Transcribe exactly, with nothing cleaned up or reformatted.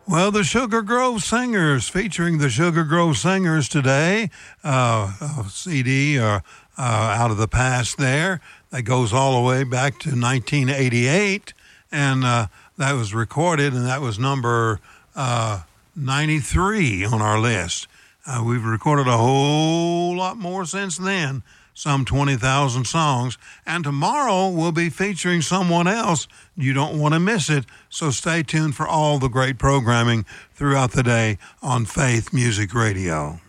Well, the Sugar Grove Singers, featuring the Sugar Grove Singers today, uh, a C D uh, uh, out of the past there that goes all the way back to nineteen eighty-eight, and uh, that was recorded, and that was number uh, ninety-three on our list. Uh, we've recorded a whole lot more since then, some twenty thousand songs, and tomorrow we'll be featuring someone else. You don't want to miss it, so stay tuned for all the great programming throughout the day on Faith Music Radio.